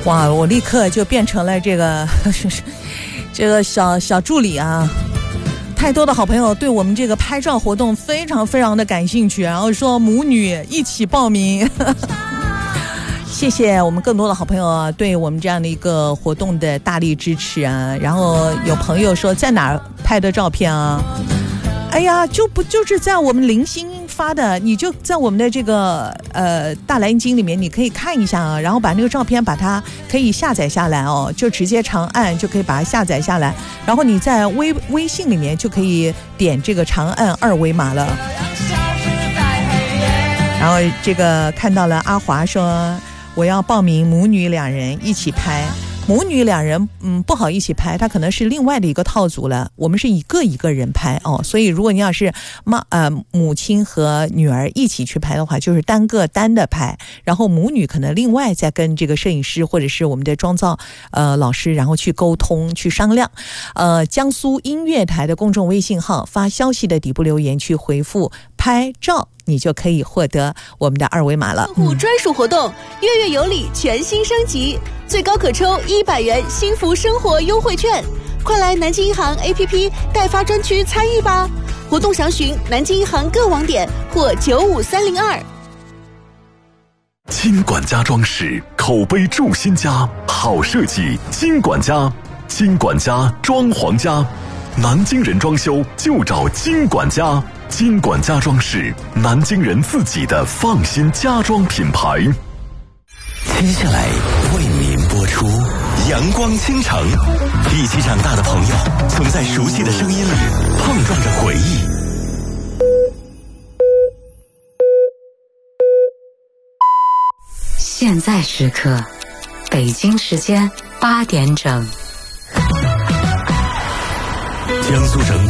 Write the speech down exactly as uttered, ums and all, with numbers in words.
哇，我立刻就变成了这个这个小小助理啊。太多的好朋友对我们这个拍照活动非常非常的感兴趣，然后说母女一起报名。谢谢我们更多的好朋友啊，对我们这样的一个活动的大力支持啊。然后有朋友说在哪儿拍的照片啊？哎呀，就不就是在我们零星发的，你就在我们的这个呃大蓝鲸里面，你可以看一下啊，然后把那个照片把它可以下载下来哦，就直接长按就可以把它下载下来，然后你在微微信里面就可以点这个长按二维码了。然后这个看到了阿华说我要报名母女两人一起拍。母女两人嗯不好一起拍，它可能是另外的一个套组了，我们是一个一个人拍哦，所以如果你要是妈呃母亲和女儿一起去拍的话，就是单个单的拍，然后母女可能另外再跟这个摄影师或者是我们的妆造呃老师然后去沟通去商量。呃江苏音乐台的公众微信号发消息的底部留言去回复拍照，你就可以获得我们的二维码了。 客户专属活动，月月有礼全新升级，最高可抽一百元幸福生活优惠券，快来南京银行 A P P 代发专区参与吧！活动详询南京银行各网点或九五三零二。 金管家装饰，口碑筑新家，好设计金管家，金管家装潢家，南京人装修就找金管家。金管家装饰，南京人自己的放心家装品牌。 接下来为您播出阳光倾城，一起长大的朋友总在熟悉的声音里碰撞着回忆。 现在时刻，北京时间八点整。 江苏省